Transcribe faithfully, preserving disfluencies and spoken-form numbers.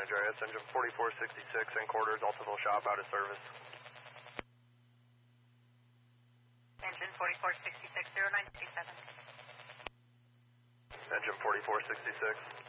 Andreas. Engine forty-four sixty-six in quarter, Daltonville shop out of service. Engine forty-four sixty-six, zero nine three seven. Engine forty-four sixty-six.